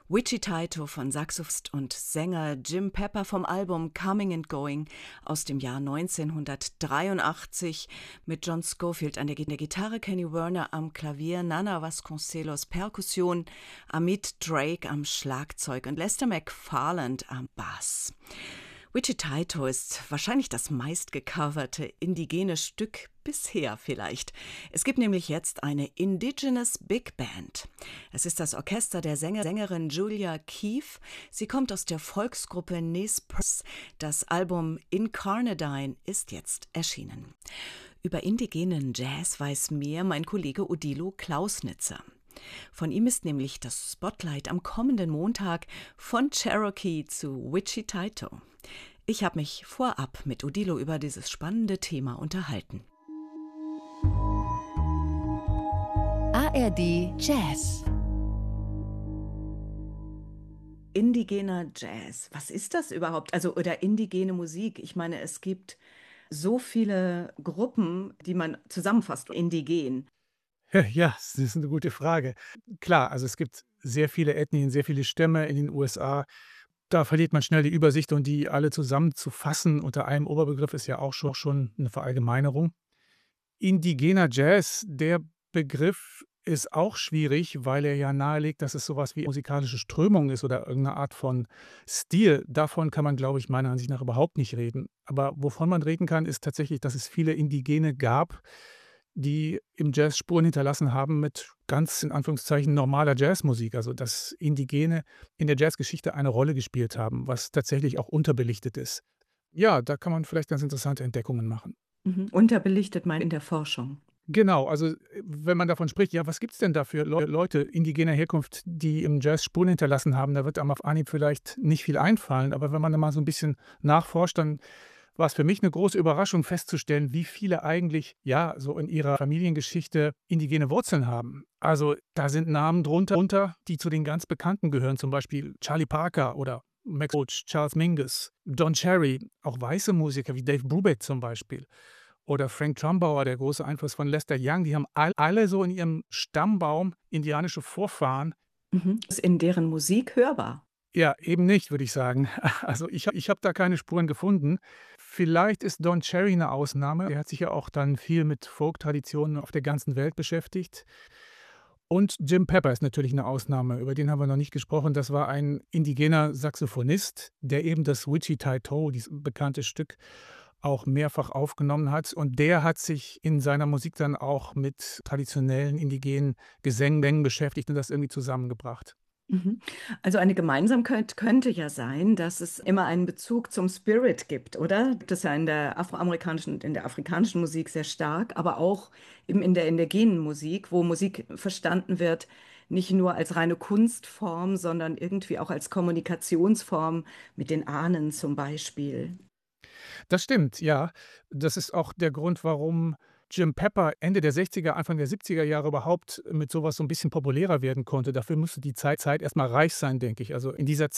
Wichitaito von Saxophonist und Sänger Jim Pepper vom Album Coming and Going aus dem Jahr 1983 mit John Scofield an der Gitarre, Kenny Werner am Klavier, Nana Vasconcelos Perkussion, Amit Drake am Schlagzeug und Lester McFarland am Bass. Wichitaito ist wahrscheinlich das meistgecoverte indigene Stück bisher vielleicht. Es gibt nämlich jetzt eine Indigenous Big Band. Es ist das Orchester der Sängerin Julia Keefe. Sie kommt aus der Volksgruppe Nez Perce. Das Album Incarnadine ist jetzt erschienen. Über indigenen Jazz weiß mehr mein Kollege Odilo Klausnitzer. Von ihm ist nämlich das Spotlight am kommenden Montag von Cherokee zu Wichitaito. Ich habe mich vorab mit Odilo über dieses spannende Thema unterhalten. ARD Jazz. Indigener Jazz, was ist das überhaupt? Also, oder indigene Musik. Ich meine, es gibt so viele Gruppen, die man zusammenfasst, indigen. Ja, das ist eine gute Frage. Klar, also es gibt sehr viele Ethnien, sehr viele Stämme in den USA. Da verliert man schnell die Übersicht und die alle zusammenzufassen unter einem Oberbegriff ist ja auch schon eine Verallgemeinerung. Indigener Jazz, der Begriff ist auch schwierig, weil er ja nahelegt, dass es sowas wie musikalische Strömung ist oder irgendeine Art von Stil. Davon kann man, glaube ich, meiner Ansicht nach überhaupt nicht reden. Aber wovon man reden kann, ist tatsächlich, dass es viele Indigene gab, die im Jazz Spuren hinterlassen haben mit ganz in Anführungszeichen normaler Jazzmusik. Also, dass Indigene in der Jazzgeschichte eine Rolle gespielt haben, was tatsächlich auch unterbelichtet ist. Ja, da kann man vielleicht ganz interessante Entdeckungen machen. Unterbelichtet in der Forschung. Genau, also, wenn man davon spricht, ja, was gibt's denn da für Leute indigener Herkunft, die im Jazz Spuren hinterlassen haben, da wird einem auf Anhieb vielleicht nicht viel einfallen. Aber wenn man da mal so ein bisschen nachforscht, dann war es für mich eine große Überraschung festzustellen, wie viele eigentlich, ja, so in ihrer Familiengeschichte indigene Wurzeln haben. Also, da sind Namen drunter, die zu den ganz Bekannten gehören, zum Beispiel Charlie Parker oder Max Roach, Charles Mingus, Don Cherry, auch weiße Musiker wie Dave Brubeck zum Beispiel oder Frank Trumbauer, der große Einfluss von Lester Young. Die haben alle so in ihrem Stammbaum indianische Vorfahren. Ist in deren Musik hörbar. Ja, eben nicht, würde ich sagen. Also, ich habe da keine Spuren gefunden. Vielleicht ist Don Cherry 'ne Ausnahme. Der hat sich ja auch dann viel mit Folk-Traditionen auf der ganzen Welt beschäftigt. Und Jim Pepper ist natürlich 'ne Ausnahme, über den haben wir noch nicht gesprochen. Das war ein indigener Saxophonist, der eben das Wichitaito, dieses bekannte Stück, auch mehrfach aufgenommen hat. Und der hat sich in seiner Musik dann auch mit traditionellen indigenen Gesängen beschäftigt und das irgendwie zusammengebracht. Also eine Gemeinsamkeit könnte ja sein, dass es immer einen Bezug zum Spirit gibt, oder? Das ist ja in der afroamerikanischen, in der afrikanischen Musik sehr stark, aber auch eben in der indigenen Musik, wo Musik verstanden wird, nicht nur als reine Kunstform, sondern irgendwie auch als Kommunikationsform mit den Ahnen zum Beispiel. Das stimmt, ja. Das ist auch der Grund, warum Jim Pepper Ende der 60er, Anfang der 70er Jahre überhaupt mit sowas so ein bisschen populärer werden konnte. Dafür musste die Zeit erst mal reif sein, denke ich. Also, in dieser